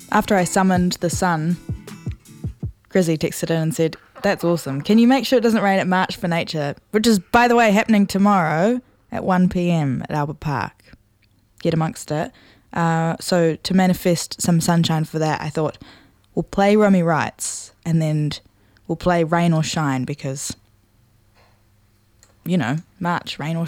After I summoned the sun, Grizzy texted in and said, "That's awesome. Can you make sure it doesn't rain at March for Nature?" Which is, by the way, happening tomorrow at 1 p.m. at Albert Park. Get amongst it. So to manifest some sunshine for that, I thought we'll play Romy Wrights and then we'll play Rain or Shine because, March, rain or